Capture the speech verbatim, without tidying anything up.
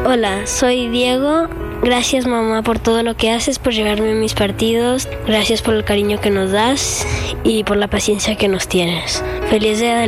Hola, soy Diego. Gracias, mamá, por todo lo que haces, por llevarme a mis partidos. Gracias por el cariño que nos das y por la paciencia que nos tienes. Feliz Día del